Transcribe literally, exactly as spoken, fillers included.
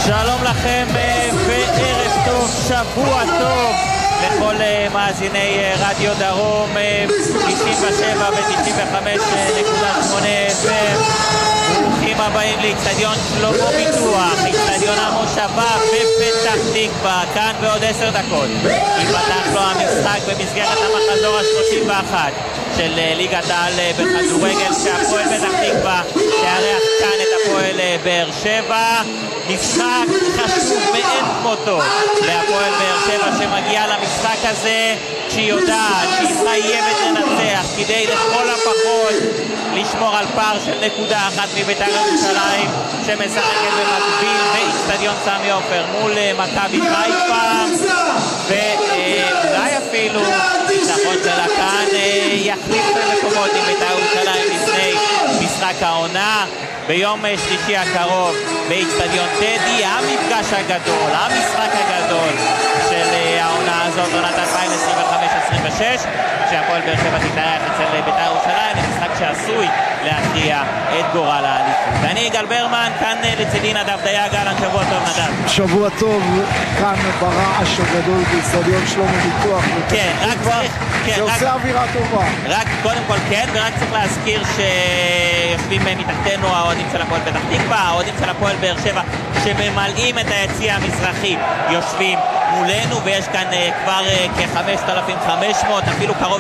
שלום לכם וערב טוב, שבוע טוב לכל מאזיני רדיו דרום תשעים ושבע ו-תשעים וחמש נקודה שמונה אף אם. ברוכים הבאים לאצטדיון שלמה ביטוח, אצטדיון המושבה בפתח תקווה. כאן בעוד עשר דקות ייפתח לו המשחק במסגרת המחזור ה-שלושים ואחת של ליגת העל בכדורגל, שהפועל פתח תקווה תארח כאן את הפועל באר שבע. משחק חשוב מאין כמותו להפועל באר שבע, שמגיעה למשחק הזה כשהיא יודעת שהיא חייבת לנצח כדי לכל הפחות לשמור על פער של נקודה אחת מבית"ר ירושלים, שמשחקת במקביל באצטדיון סמי עופר מול מכבי חיפה, ואולי אפילו ניצחון שלה כאן יחליף במקומות עם בית"ר ירושלים לפני משחק העונה ביום שלישי הקרוב באצטדיון טדי. המפגש הגדול, המשחק הגדול של העונה הזאת, עונת אלפיים עשרים וחמש עשרים ושש, שהפועל באר שבע תתארח אצל בית"ר ירושלים, משחק שעשוי להכריע את גורל האליפות. אני יגאל ברמן, כאן לצידי נדב דייג. אהלן, שבוע טוב נדב. שבוע טוב, כאן ברעש הגדול באצטדיון שלמה ביטוח. כן, רק צריך, כן, זה רק, עושה אווירה טובה. רק קודם כל כן, ורק צריך להזכיר שיושבים מתחתנו האוהדים של הפועל פתח תקווה, האוהדים של הפועל באר שבע שממלאים את היציע המזרחי יושבים מולנו, ויש כאן כבר כ-חמשת אלפים וחמש מאות, אפילו קרוב